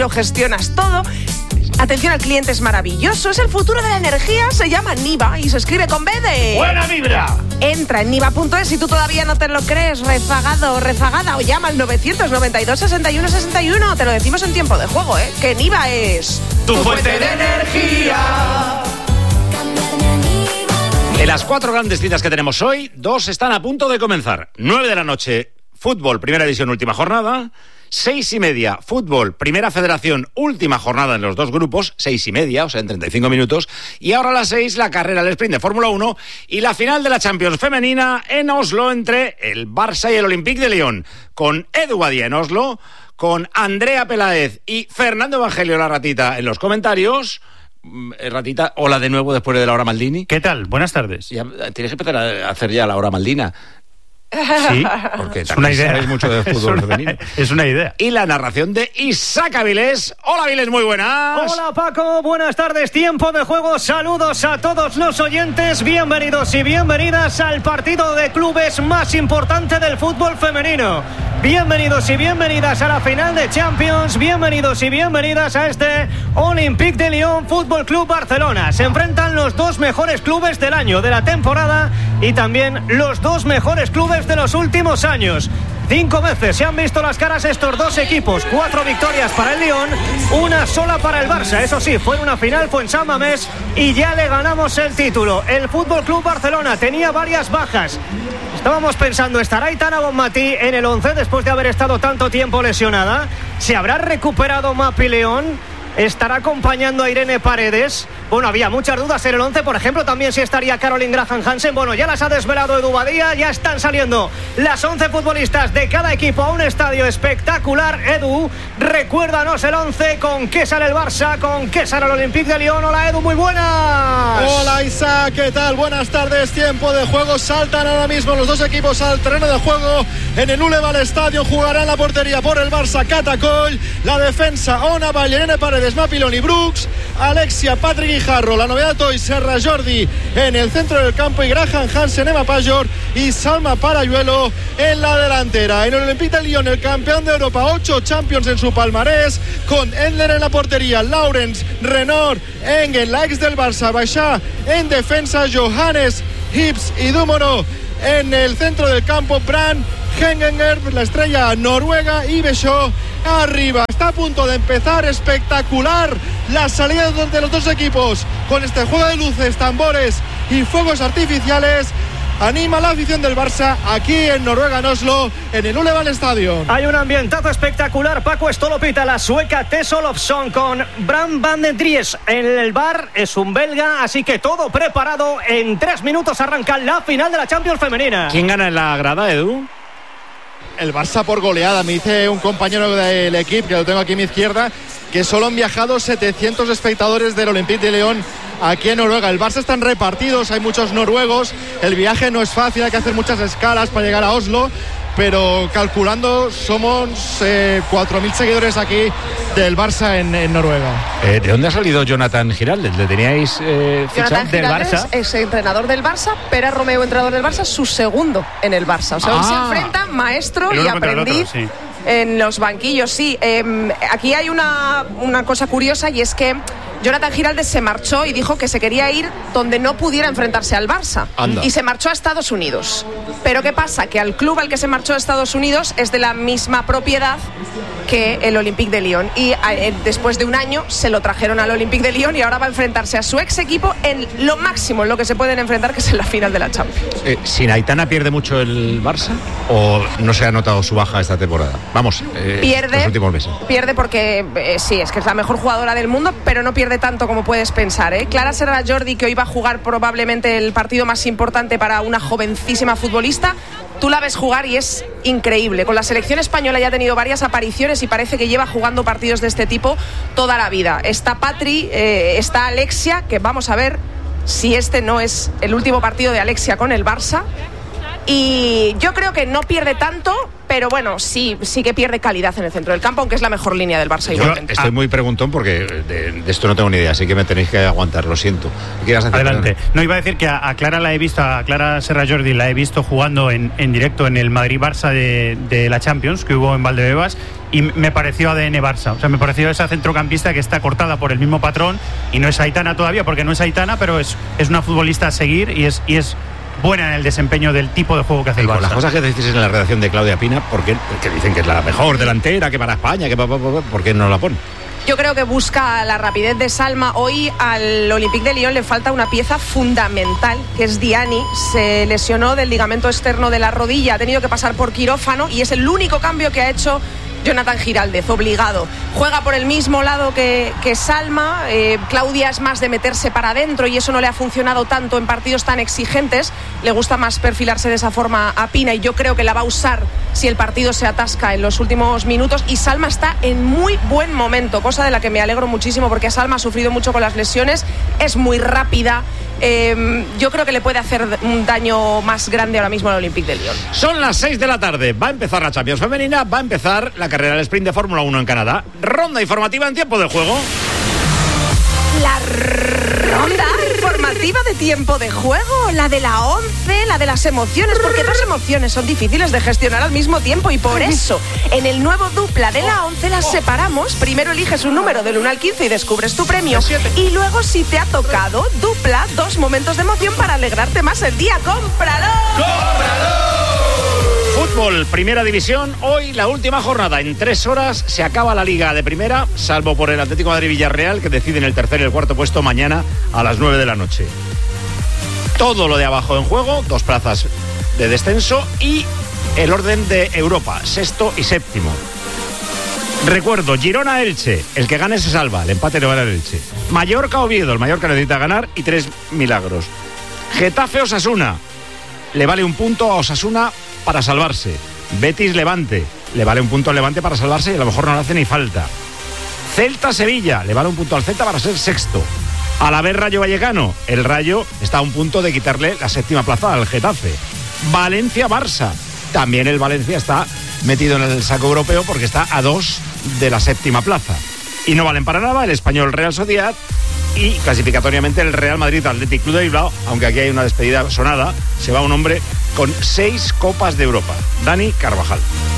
lo gestionas todo. Atención al cliente es maravilloso, es el futuro de la energía, se llama Niva y se escribe con B de... ¡Buena vibra! Entra en niva.es si tú todavía no te lo crees, rezagado o rezagada, o llama al 992 61 61. Te lo decimos en tiempo de juego, que Niva es... ¡Tu fuente de energía! De las 4 grandes citas que tenemos hoy, 2 están a punto de comenzar. 9 de la noche, fútbol, primera división, última jornada. 6:30, fútbol, primera federación, última jornada en los 2 grupos, 6:30, o sea, en 35 minutos. Y ahora a las 6, la carrera, el sprint de Fórmula 1 y la final de la Champions femenina en Oslo entre el Barça y el Olympique de Lyon. Con Edu Badía en Oslo, con Andrea Peláez y Fernando Evangelio, la ratita, en los comentarios. Ratita, hola de nuevo después de la hora Maldini. ¿Qué tal? Buenas tardes. Ya, tienes que empezar a hacer ya la hora Maldina. Sí, porque es una idea. Sabéis mucho de fútbol femenino. Es una idea. Y la narración de Isaac Avilés. Hola Avilés, muy buenas. Hola Paco, buenas tardes, tiempo de juego, saludos a todos los oyentes, bienvenidos y bienvenidas al partido de clubes más importante del fútbol femenino. Bienvenidos y bienvenidas a la final de Champions, bienvenidos y bienvenidas a este Olympique de Lyon Fútbol Club Barcelona. Se enfrentan los 2 mejores clubes del año, de la temporada, y también los 2 mejores clubes de los últimos años. 5 veces se han visto las caras estos 2 equipos, 4 victorias para el Lyon, 1 sola para el Barça. Eso sí, fue en una final, fue en San Mamés y ya le ganamos el título. El Fútbol Club Barcelona tenía varias bajas. Estábamos pensando, ¿estará Aitana Bonmatí en el 11 después de haber estado tanto tiempo lesionada? ¿Se habrá recuperado Mapi León? ¿Estará acompañando a Irene Paredes? Bueno, había muchas dudas en el 11, por ejemplo, también si estaría Caroline Graham Hansen. Bueno, ya las ha desvelado Edu Badía, ya están saliendo las 11 futbolistas de cada equipo a un estadio espectacular. Edu, recuérdanos el 11, ¿con qué sale el Barça? ¿Con qué sale el Olympique de Lyon? Hola Edu, muy buenas. Hola Isaac, ¿qué tal? Buenas tardes, tiempo de juego. Saltan ahora mismo los 2 equipos al terreno de juego en el Uleval Stadium. Jugará en la portería por el Barça Catacol, la defensa Ona Vall, Irene Paredes, Mapiloni Brooks, Alexia, Patrick Guijarro, la novedad hoy Serra Jordi en el centro del campo y Graham Hansen, Emma Pajor y Salma Parayuelo en la delantera. En el Olympique de Lyon, el campeón de Europa, 8 Champions en su palmarés, con Endler en la portería, Laurens, Renor, Engen, la ex del Barça, Baixá en defensa, Johannes, Hibbs y Dumoro en el centro del campo, Brand, Hengenger, la estrella noruega, y Besho arriba. Está a punto de empezar, espectacular la salida de los 2 equipos con este juego de luces, tambores y fuegos artificiales. Anima la afición del Barça aquí en Noruega, en Oslo, en el Uleval Stadium. Hay un ambientazo espectacular, Paco. Esto lo pita la sueca Tess Olofsson con Bram van den Dries en el bar. Es un belga, así que todo preparado. En 3 minutos arranca la final de la Champions femenina. ¿Quién gana en la grada, Edu? El Barça por goleada, me dice un compañero del equipo, que lo tengo aquí a mi izquierda, que solo han viajado 700 espectadores del Olympique de Lyon aquí en Noruega. El Barça están repartidos, hay muchos noruegos, el viaje no es fácil, hay que hacer muchas escalas para llegar a Oslo, pero calculando somos 4.000 seguidores aquí del Barça en Noruega. ¿De dónde ha salido Jonathan Giraldes? ¿Le teníais fichado? Del Barça? Es entrenador del Barça, Pérez Romeu, entrenador del Barça, su segundo en el Barça. O sea, hoy se enfrentan maestro y aprendiz. Sí. En los banquillos, sí. Aquí hay una cosa curiosa, y es que Jonathan Giraldes se marchó y dijo que se quería ir donde no pudiera enfrentarse al Barça. Anda. Y se marchó a Estados Unidos. Pero ¿qué pasa? Que al club al que se marchó a Estados Unidos es de la misma propiedad que el Olympique de Lyon. Y después de un año se lo trajeron al Olympique de Lyon y ahora va a enfrentarse a su ex equipo en lo máximo en lo que se pueden enfrentar, que es en la final de la Champions. ¿Sin Aitana pierde mucho el Barça o no se ha notado su baja esta temporada? Vamos, los últimos meses. Pierde porque sí, es que es la mejor jugadora del mundo, pero no pierde tanto como puedes pensar, ¿eh? Clara Serra Jordi, que hoy va a jugar probablemente el partido más importante para una jovencísima futbolista, tú la ves jugar y es increíble. Con la selección española ya ha tenido varias apariciones y parece que lleva jugando partidos de este tipo toda la vida. Está Patri, está Alexia, que vamos a ver si este no es el último partido de Alexia con el Barça. Y yo creo que no pierde tanto, pero bueno, sí que pierde calidad en el centro del campo, aunque es la mejor línea del Barça. Yo estoy muy preguntón porque de esto no tengo ni idea, así que me tenéis que aguantar, lo siento. Adelante. No, iba a decir que a Clara la he visto, a Clara Serra Jordi la he visto jugando en directo en el Madrid-Barça de la Champions que hubo en Valdebebas, y me pareció ADN Barça. O sea, me pareció esa centrocampista que está cortada por el mismo patrón, y no es Aitana todavía, porque no es Aitana, pero es una futbolista a seguir y es buena en el desempeño del tipo de juego que hace el Barça. Las cosas que decís en la redacción de Claudia Pina, porque que dicen que es la mejor delantera, que para España, que ¿por qué no la pone? Yo creo que busca la rapidez de Salma. Hoy al Olympique de Lyon le falta una pieza fundamental, que es Diani. Se lesionó del ligamento externo de la rodilla, ha tenido que pasar por quirófano y es el único cambio que ha hecho Jonathan Giraldez, obligado. Juega por el mismo lado que Salma. Claudia es más de meterse para adentro y eso no le ha funcionado tanto en partidos tan exigentes. Le gusta más perfilarse de esa forma a Pina, y yo creo que la va a usar si el partido se atasca en los últimos minutos. Y Salma está en muy buen momento, cosa de la que me alegro muchísimo, porque Salma ha sufrido mucho con las lesiones, es muy rápida. Yo creo que le puede hacer un daño más grande ahora mismo al Olympique de Lyon. Son las 6 de la tarde, va a empezar la Champions femenina, va a empezar la carrera del sprint de Fórmula 1 en Canadá. Ronda informativa en tiempo de juego. La ronda informativa de tiempo de juego, la de la 11, la de las emociones, porque dos emociones son difíciles de gestionar al mismo tiempo, y por eso en el nuevo dupla de la 11 las separamos. Primero eliges un número del 1 al 15 y descubres tu premio, y luego, si te ha tocado dupla, 2 momentos de emoción para alegrarte más el día. ¡Cómpralo! Fútbol, primera división, hoy la última jornada. En 3 horas se acaba la Liga de Primera, salvo por el Atlético de Madrid-Villarreal, que deciden el tercer y el cuarto puesto mañana a las 9 de la noche. Todo lo de abajo en juego, 2 plazas de descenso y el orden de Europa, 6º y 7º. Recuerdo, Girona-Elche, el que gane se salva, el empate le va a dar Elche. Mallorca-Oviedo, el Mallorca necesita ganar y 3 milagros. Getafe-Osasuna, le vale un punto a Osasuna para salvarse. Betis-Levante, le vale un punto al Levante para salvarse y a lo mejor no le hace ni falta. Celta-Sevilla, le vale un punto al Celta para ser 6º. Alavés-Rayo Vallecano, el Rayo está a un punto de quitarle la 7ª plaza al Getafe. Valencia-Barça, también el Valencia está metido en el saco europeo porque está a 2 de la 7ª plaza. Y no valen para nada el Español-Real Sociedad y clasificatoriamente el Real Madrid-Athletic Club de Bilbao, aunque aquí hay una despedida sonada. Se va un hombre con 6 Copas de Europa, Dani Carvajal.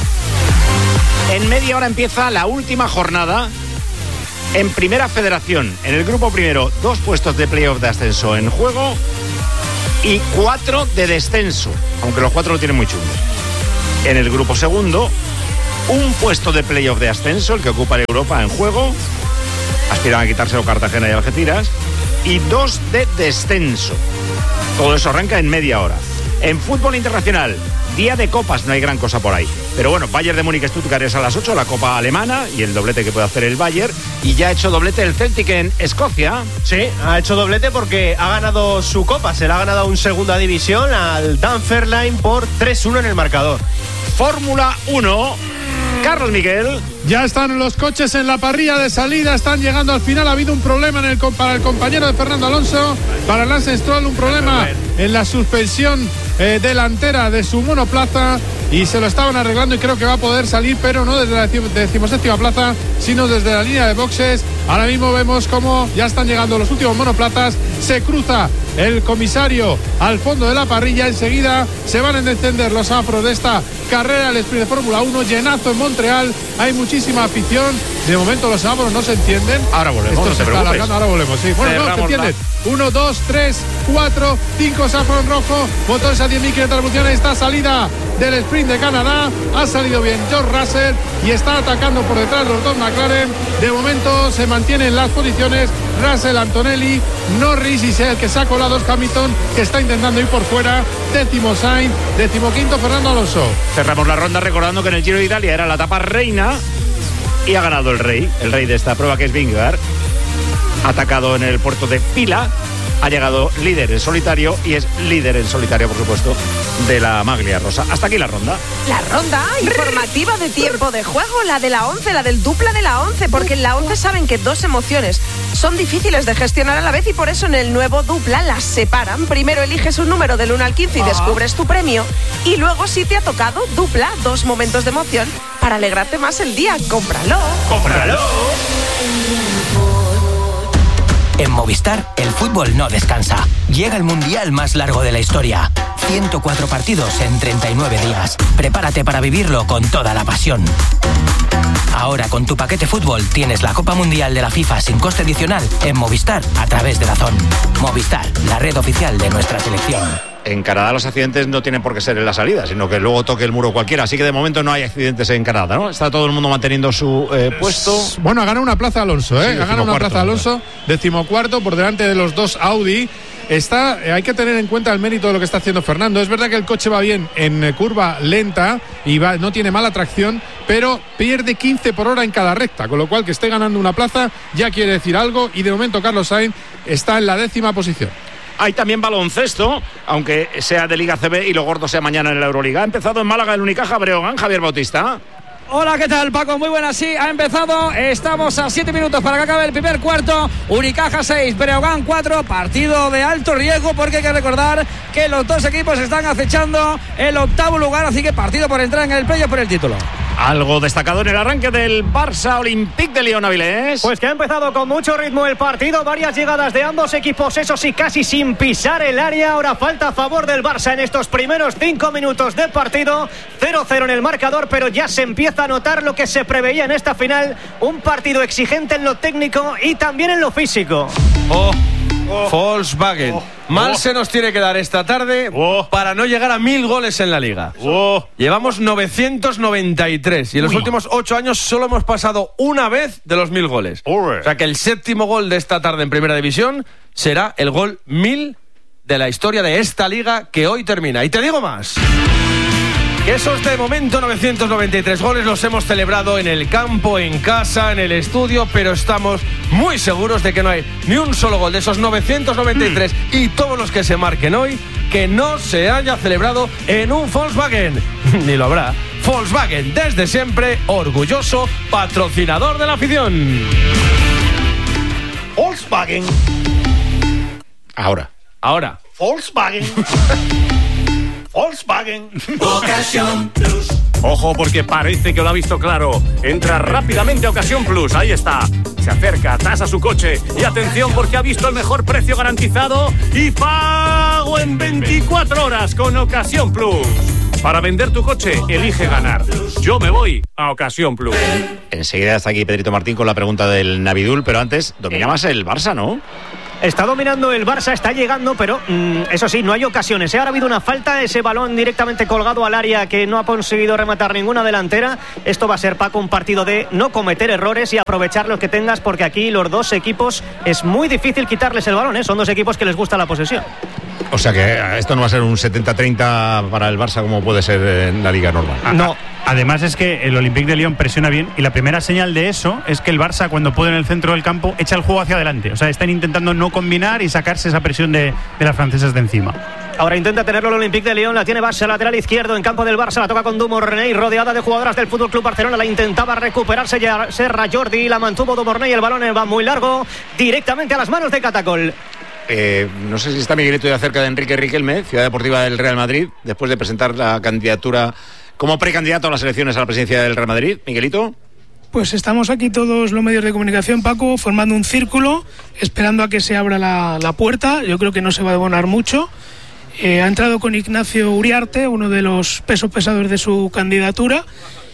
En media hora empieza la última jornada en Primera Federación. En el grupo primero, 2 puestos de playoff de ascenso en juego y 4 de descenso, aunque los 4 lo tienen muy chungos. En el grupo segundo, un puesto de playoff de ascenso, el que ocupa el Europa, en juego. Aspiran a quitárselo Cartagena y Algeciras. Y 2 de descenso. Todo eso arranca en media hora. En fútbol internacional, día de copas, no hay gran cosa por ahí. Pero bueno, Bayern de Múnich-Stuttgart es a las 8, la copa alemana y el doblete que puede hacer el Bayern. Y ya ha hecho doblete el Celtic en Escocia. Sí, ha hecho doblete porque ha ganado su copa. Se la ha ganado en segunda división al Dunfermline por 3-1 en el marcador. Fórmula 1, Carlos Miguel. Ya están los coches en la parrilla de salida, están llegando al final. Ha habido un problema para el compañero de Fernando Alonso, para Lance Stroll, un problema en la suspensión delantera de su monoplaza, y se lo estaban arreglando y creo que va a poder salir, pero no desde la 17ª plaza, sino desde la línea de boxes. Ahora mismo vemos cómo ya están llegando los últimos monoplazas. Se cruza el comisario al fondo de la parrilla. Enseguida se van a encender los afros de esta carrera, el sprint de Fórmula 1, llenazo en Montreal. Hay muchísima afición. De momento los semáforos no se entienden. Ahora volvemos, esto no se está alargando, ahora volvemos, sí. Bueno, no se entienden. 1, 2, 3, 4, 5 semáforos en rojo, motores a 10.500 revoluciones. Esta salida del sprint de Canadá ha salido bien George Russell y está atacando por detrás los 2 McLaren. De momento se mantienen las posiciones Russell, Antonelli, Norris y el que se ha colado es Hamilton, que está intentando ir por fuera. 10º Sainz, 15º Fernando Alonso. Cerramos la ronda recordando que en el Giro de Italia era la etapa reina y ha ganado el rey de esta prueba, que es Vingegaard. Ha atacado en el puerto de Pila, ha llegado líder en solitario y es líder en solitario, por supuesto, de la maglia rosa. Hasta aquí la ronda. La ronda informativa de tiempo de juego, la de la 11, la del dupla de la 11, porque en la 11 saben que dos emociones son difíciles de gestionar a la vez y por eso en el nuevo dupla las separan. Primero eliges un número del 1 al 15 y descubres tu premio, y luego, si te ha tocado dupla, dos momentos de emoción para alegrarte más el día. ¡Cómpralo! ¡Cómpralo! En Movistar, el fútbol no descansa. Llega el mundial más largo de la historia. 104 partidos en 39 días. Prepárate para vivirlo con toda la pasión. Ahora, con tu paquete fútbol, tienes la Copa Mundial de la FIFA sin coste adicional en Movistar a través de DAZN. Movistar, la red oficial de nuestra selección. En Canadá los accidentes no tienen por qué ser en la salida, sino que luego toque el muro cualquiera. Así que de momento no hay accidentes en Canadá, ¿no? Está todo el mundo manteniendo su puesto. Bueno, ha ganado una plaza Alonso, ¿eh? Sí, ha ganado una plaza Alonso, 14º, por delante de los dos Audi. Hay que tener en cuenta el mérito de lo que está haciendo Fernando. Es verdad que el coche va bien en curva lenta y no tiene mala tracción, pero pierde 15 por hora en cada recta, con lo cual que esté ganando una plaza ya quiere decir algo, y de momento Carlos Sainz está en la 10ª posición. Hay también baloncesto, aunque sea de Liga CB y lo gordo sea mañana en la Euroliga. Ha empezado en Málaga el Unicaja Breogán, Javier Bautista. Hola, ¿qué tal, Paco? Muy buenas, sí, ha empezado. Estamos a 7 minutos para que acabe el primer cuarto. Unicaja 6, Breogán 4. Partido de alto riesgo porque hay que recordar que los dos equipos están acechando el 8º lugar, así que partido por entrar en el playoff por el título. Algo destacado en el arranque del Barça Olympique de Lyon, Avilés. Pues que ha empezado con mucho ritmo el partido, varias llegadas de ambos equipos, eso sí, casi sin pisar el área. Ahora falta a favor del Barça en estos primeros 5 minutos de partido. 0-0 en el marcador, pero ya se empieza a notar lo que se preveía en esta final. Un partido exigente en lo técnico y también en lo físico. Volkswagen. Mal se nos tiene que dar esta tarde para no llegar a 1000 goles en la Liga. Llevamos 993 y en los últimos 8 años solo hemos pasado una vez de los 1000 goles. O sea que el 7º gol de esta tarde en Primera División será el gol 1000 de la historia de esta Liga que hoy termina. Y te digo más, que esos de momento 993 goles los hemos celebrado en el campo, en casa, en el estudio, pero estamos muy seguros de que no hay ni un solo gol de esos 993 y todos los que se marquen hoy que no se haya celebrado en un Volkswagen. Ni lo habrá. Volkswagen, desde siempre, orgulloso patrocinador de la afición. Volkswagen. Ahora. Volkswagen. Volkswagen. Ocasión Plus. Ojo, porque parece que lo ha visto claro. Entra rápidamente a Ocasión Plus. Ahí está. Se acerca, tasa su coche. Y atención, porque ha visto el mejor precio garantizado y pago en 24 horas con Ocasión Plus. Para vender tu coche, elige ganar. Yo me voy a Ocasión Plus. Enseguida está aquí Pedrito Martín con la pregunta del Navidul, pero antes domina más el Barça, ¿no? Está dominando el Barça, está llegando, pero eso sí, no hay ocasiones. Ahora ha habido una falta, ese balón directamente colgado al área que no ha conseguido rematar ninguna delantera. Esto va a ser, Paco, un partido de no cometer errores y aprovechar los que tengas, porque aquí los dos equipos es muy difícil quitarles el balón, ¿eh? Son dos equipos que les gusta la posesión. O sea que esto no va a ser un 70-30 para el Barça como puede ser en la Liga normal. No. Además es que el Olympique de Lyon presiona bien y la primera señal de eso es que el Barça, cuando puede en el centro del campo, echa el juego hacia adelante. O sea, están intentando no combinar y sacarse esa presión de las francesas de encima. Ahora intenta tenerlo el Olympique de Lyon, la tiene base lateral izquierdo en campo del Barça, la toca con Dumornay, rodeada de jugadoras del FC Barcelona, la intentaba recuperarse Serra Jordi, la mantuvo Dumornay, el balón va muy largo, directamente a las manos de Catacol. No sé si está Miguelito ya cerca de Enrique Riquelme, Ciudad Deportiva del Real Madrid, después de presentar la candidatura como precandidato a las elecciones a la presidencia del Real Madrid. Miguelito. Pues estamos aquí todos los medios de comunicación, Paco, formando un círculo, esperando a que se abra la puerta. Yo creo que no se va a demorar mucho. Ha entrado con Ignacio Uriarte, uno de los pesos pesados de su candidatura,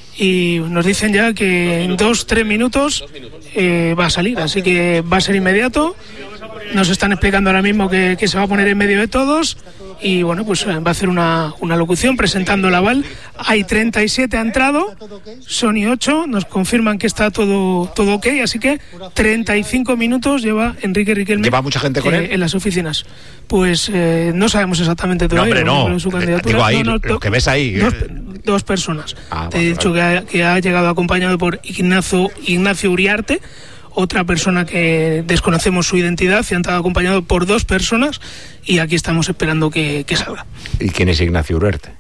y nos dicen ya que en 2-3 minutos va a salir, así que va a ser inmediato. Nos están explicando ahora mismo que se va a poner en medio de todos y bueno, pues va a hacer una locución presentando el aval. Hay 37 ha entrado, Sony 8, nos confirman que está todo ok, así que 35 minutos lleva Enrique Riquelme. ¿Lleva mucha gente con él? En las oficinas. Pues no sabemos exactamente todavía. No, hombre, no. Su candidatura. Digo ahí, lo que ves ahí. Dos personas. Te he dicho que ha llegado acompañado por Ignacio Uriarte, otra persona que desconocemos su identidad y han estado acompañado por 2 personas y aquí estamos esperando que salga. ¿Y quién es Ignacio Uriarte?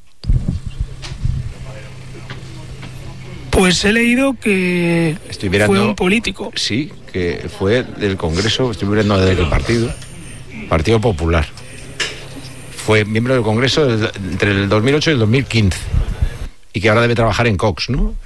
Pues he leído que fue un político. Sí, que fue del Congreso, estoy mirando del Partido Popular. Fue miembro del Congreso entre el 2008 y el 2015. Y que ahora debe trabajar en Cox, ¿no?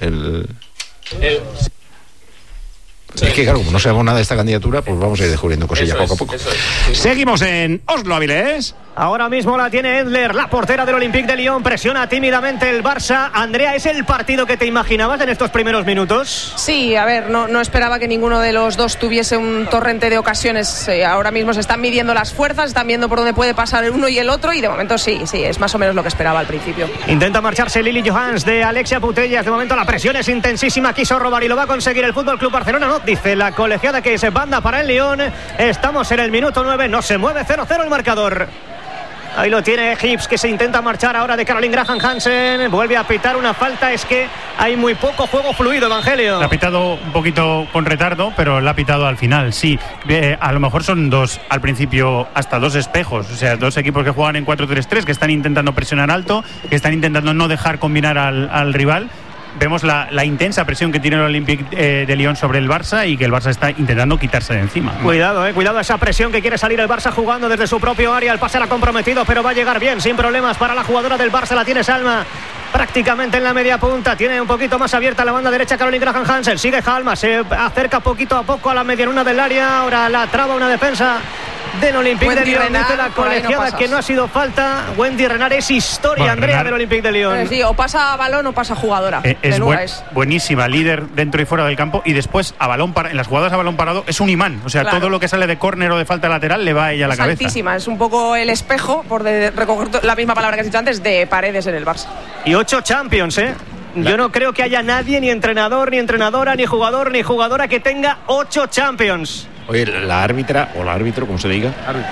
Es que claro, como no sabemos nada de esta candidatura, pues vamos a ir descubriendo cosillas poco a poco. Seguimos en Oslo, Avilés. Ahora mismo la tiene Edler, la portera del Olympique de Lyon. Presiona tímidamente el Barça. Andrea, ¿es el partido que te imaginabas en estos primeros minutos? Sí, a ver, no esperaba que ninguno de los dos tuviese un torrente de ocasiones. Ahora mismo se están midiendo las fuerzas, están viendo por dónde puede pasar el uno y el otro, y de momento sí, es más o menos lo que esperaba al principio. Intenta marcharse Lili Johans de Alexia Putellas. De momento la presión es intensísima. Quiso robar y lo va a conseguir el Fútbol Club Barcelona. No, dice la colegiada que es banda para el Lyon. Estamos en el minuto 9, no se mueve, 0-0 el marcador. Ahí lo tiene Hibbs, que se intenta marchar ahora de Caroline Graham Hansen. Vuelve a pitar una falta. Es que hay muy poco juego fluido, Evangelio. La ha pitado un poquito con retardo, pero la ha pitado al final, sí. A lo mejor son al principio hasta 2 espejos. O sea, 2 equipos que juegan en 4-3-3, que están intentando presionar alto, que están intentando no dejar combinar al rival. Vemos la intensa presión que tiene el Olympique de Lyon sobre el Barça y que el Barça está intentando quitarse de encima. Cuidado esa presión que quiere salir el Barça jugando desde su propio área. El pase era comprometido, pero va a llegar bien, sin problemas para la jugadora del Barça. La tiene Salma prácticamente en la media punta. Tiene un poquito más abierta la banda derecha Caroline Graham Hansen. Sigue Halma, se acerca poquito a poco a la medianuna del área. Ahora la traba una defensa del Olympique de Lyon. Dice la colegiada que no ha sido falta. Wendy Renard es historia, Andrea, Renard, del Olympique de Lyon. Sí, o pasa a balón o pasa a jugadora. Buenísima, líder dentro y fuera del campo, y después en las jugadas a balón parado es un imán. O sea, claro, todo lo que sale de córner o de falta lateral le va a ella a la cabeza. Altísima, es un poco el espejo, por recoger la misma palabra que has dicho antes, de Paredes en el Barça. Y 8 Champions, Yo no creo que haya nadie, ni entrenador, ni entrenadora, ni jugador, ni jugadora que tenga 8 Champions. Oye, la árbitra, o el árbitro, como se diga,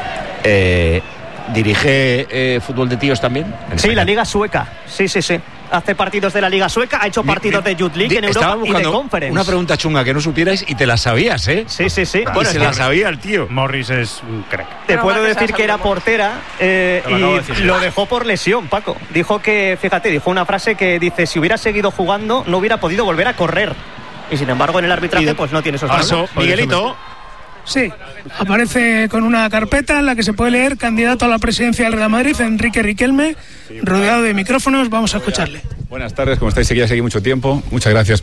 dirige fútbol de tíos también. Sí, la Liga Sueca. Sí. Hace partidos de la Liga Sueca, ha hecho partidos de Youth League en Europa y de Conference. Una pregunta chunga que no supierais y te la sabías, ¿eh? Sí. Bueno, se la sabía el tío. Morris es un crack. Te puedo decir que era portera y lo dejó por lesión, Paco. Dijo una frase que dice: si hubiera seguido jugando, no hubiera podido volver a correr. Y sin embargo, en el arbitraje, pues no tiene esos pasos. Miguelito. Sí, aparece con una carpeta en la que se puede leer: candidato a la presidencia del Real Madrid, Enrique Riquelme, rodeado de micrófonos. Vamos a escucharle. Buenas tardes, ¿cómo estáis? Seguí mucho tiempo. Muchas gracias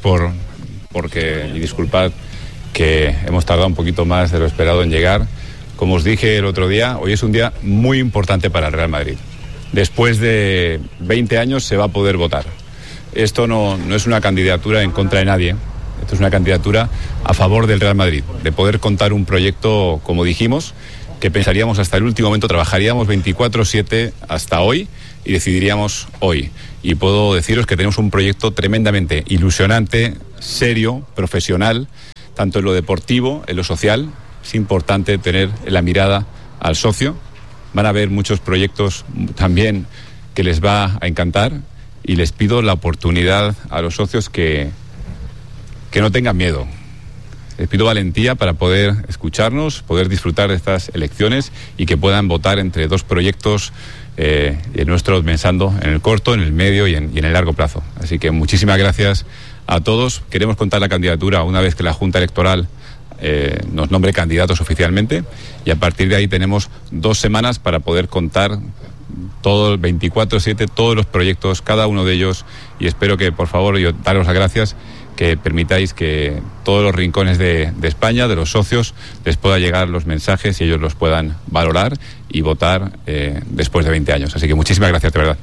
y disculpad que hemos tardado un poquito más de lo esperado en llegar. Como os dije el otro día, hoy es un día muy importante para el Real Madrid. Después de 20 años se va a poder votar. Esto no es una candidatura en contra de nadie. Esto es una candidatura a favor del Real Madrid, de poder contar un proyecto, como dijimos, que pensaríamos hasta el último momento, trabajaríamos 24/7 hasta hoy y decidiríamos hoy. Y puedo deciros que tenemos un proyecto tremendamente ilusionante, serio, profesional, tanto en lo deportivo, en lo social. Es importante tener la mirada al socio. Van a haber muchos proyectos también que les va a encantar y les pido la oportunidad a los socios que no tengan miedo. Les pido valentía para poder escucharnos, poder disfrutar de estas elecciones y que puedan votar entre 2 proyectos el nuestro pensando en el corto, en el medio y en el largo plazo. Así que muchísimas gracias a todos. Queremos contar la candidatura una vez que la Junta Electoral nos nombre candidatos oficialmente, y a partir de ahí tenemos 2 semanas para poder contar todo el 24/7, todos los proyectos, cada uno de ellos, y espero que, por favor, yo daros las gracias, que permitáis que todos los rincones de España, de los socios, les pueda llegar los mensajes y ellos los puedan valorar y votar después de 20 años. Así que muchísimas gracias, de verdad.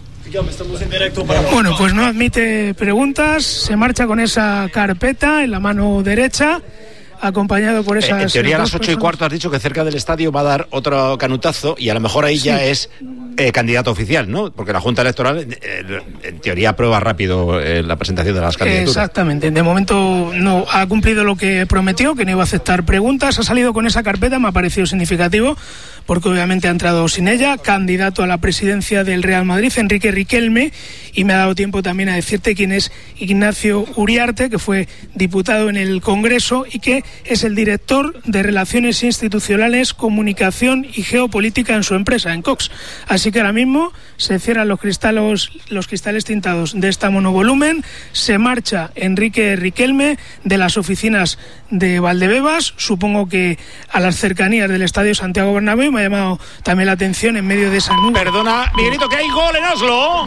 Bueno, pues no admite preguntas, se marcha con esa carpeta en la mano derecha, acompañado por esas... En teoría a las 8:15 has dicho que cerca del estadio va a dar otro canutazo y a lo mejor ahí ya es candidato oficial, ¿no? Porque la Junta Electoral, en teoría, aprueba rápido la presentación de las candidaturas. Exactamente. De momento no ha cumplido lo que prometió, que no iba a aceptar preguntas. Ha salido con esa carpeta, me ha parecido significativo, porque obviamente ha entrado sin ella. Candidato a la presidencia del Real Madrid, Enrique Riquelme, y me ha dado tiempo también a decirte quién es Ignacio Uriarte, que fue diputado en el Congreso y que es el director de Relaciones Institucionales, Comunicación y Geopolítica en su empresa, en Cox. Así que ahora mismo se cierran los cristales tintados de esta monovolumen, se marcha Enrique Riquelme de las oficinas de Valdebebas, supongo que a las cercanías del Estadio Santiago Bernabéu. Me ha llamado también la atención en medio de esa nube. Perdona, Miguelito, que hay gol en Oslo.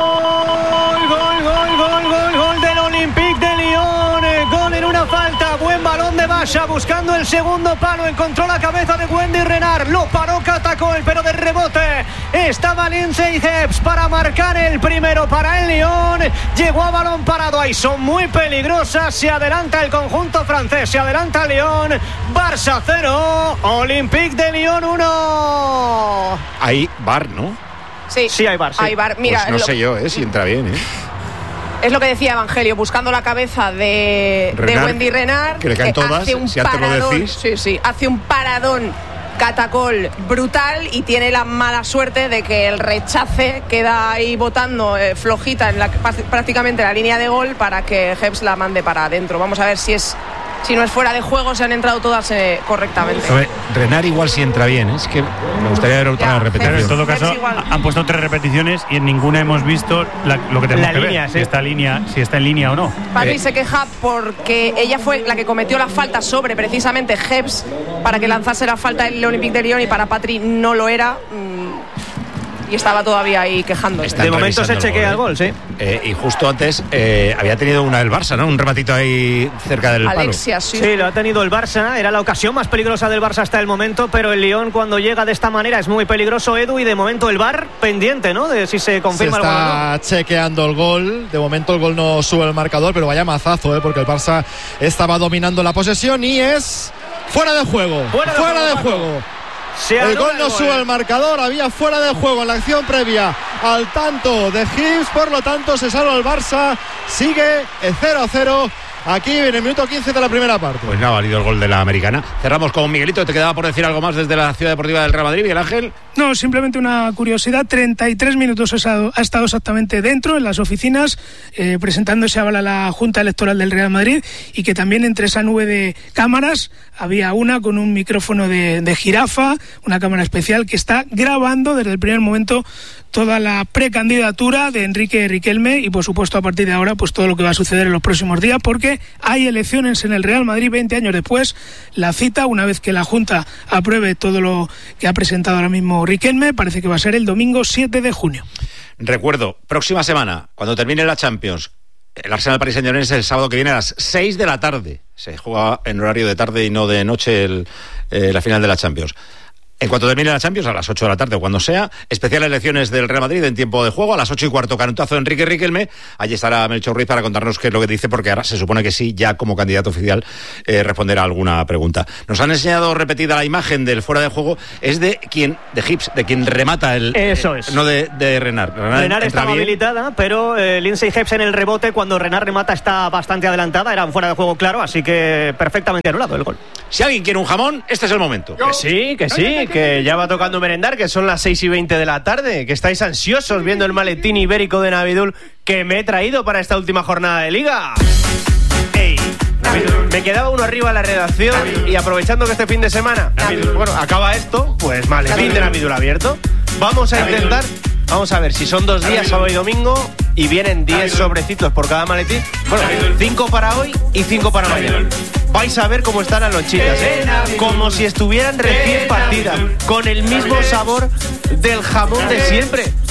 Gol del Olympique de Lyon. Gol en una falta. Buen balón de Basha buscando el segundo palo. Encontró la cabeza de Wendy Renard. Lo paró Catacol, pero de rebote estaba Lindsay Hepps para marcar el primero para el Lyon. Llegó a balón parado. Ahí son muy peligrosas. Se adelanta el conjunto francés. Se adelanta Lyon. Barça 0. Olympique de Lyon 1. Hay VAR, ¿no? Sí, hay VAR. Sí. Hay VAR. Mira, pues no sé yo, si entra bien, Es lo que decía Evangelio, buscando la cabeza de Wendy Renard, que le caen todas, hace un si antes lo decís. Sí, hace un paradón Catacol brutal y tiene la mala suerte de que el rechace queda ahí botando flojita en prácticamente la línea de gol para que Hepps la mande para adentro. Vamos a ver si no es fuera de juego, se han entrado todas correctamente. Renard igual si entra bien, es que me gustaría ver otra repetición. En todo caso, han puesto 3 repeticiones y en ninguna hemos visto lo que tenemos que ver, si está en línea o no. Patri se queja porque ella fue la que cometió la falta sobre precisamente Hepps para que lanzase la falta el Olympique de Lyon, y para Patri no lo era. Y estaba todavía ahí quejándose. De momento se chequea el gol, sí. Y justo antes había tenido una del Barça, ¿no? Un rematito ahí cerca del Alexia, palo. Sí, lo ha tenido el Barça. Era la ocasión más peligrosa del Barça hasta el momento, pero el Lyon cuando llega de esta manera es muy peligroso, Edu, y de momento el VAR pendiente, ¿no? De si se confirma el gol. Está chequeando el gol. De momento el gol no sube el marcador, pero vaya mazazo, porque el Barça estaba dominando la posesión y es fuera de juego. Fuera de juego. El gol no sube el marcador, había fuera de juego en la acción previa al tanto de Hipps, por lo tanto se salva el Barça, sigue 0-0 aquí en el minuto 15 de la primera parte. Pues no ha valido el gol de la americana. Cerramos con Miguelito. ¿Te quedaba por decir algo más desde la Ciudad Deportiva del Real Madrid, Miguel Ángel? No, simplemente una curiosidad. 33 minutos ha estado exactamente dentro, en las oficinas, presentándose a la Junta Electoral del Real Madrid, y que también entre esa nube de cámaras había una con un micrófono de jirafa, una cámara especial que está grabando desde el primer momento toda la precandidatura de Enrique Riquelme, y por supuesto a partir de ahora pues todo lo que va a suceder en los próximos días, porque hay elecciones en el Real Madrid 20 años después. La cita, una vez que la Junta apruebe todo lo que ha presentado ahora mismo Riquelme, parece que va a ser el domingo 7 de junio. Recuerdo, próxima semana, cuando termine la Champions, el Arsenal Paris Saint-Germain es el sábado que viene a las 6 de la tarde. Se juega en horario de tarde y no de noche la final de la Champions. En cuanto termine la Champions, a las 8 de la tarde o cuando sea, especiales elecciones del Real Madrid en tiempo de juego, a las 8:15, canutazo de Enrique Riquelme. Allí estará Melchor Ruiz para contarnos qué es lo que dice, porque ahora se supone que sí, ya como candidato oficial, responderá a alguna pregunta. Nos han enseñado repetida la imagen del fuera de juego, es de Hipps, de quien remata Eso es. No de Renard. Renard estaba habilitada, pero Lindsay Hepps en el rebote, cuando Renard remata, está bastante adelantada, era un fuera de juego claro, así que perfectamente anulado el gol. Si alguien quiere un jamón, este es el momento. Que sí, que ya va tocando merendar, que son las 6:20 de la tarde, que estáis ansiosos viendo el maletín ibérico de Navidul que me he traído para esta última jornada de Liga. ¡Ey! Me quedaba uno arriba en la redacción y aprovechando que este fin de semana, bueno, acaba esto, pues maletín de Navidul abierto. Vamos a intentar, vamos a ver si son 2 días, sábado y domingo, y vienen 10 sobrecitos por cada maletín. Bueno, 5 para hoy y 5 para mañana. Vais a ver cómo están las lonchitas, como si estuvieran recién partidas, con el mismo sabor del jamón de siempre.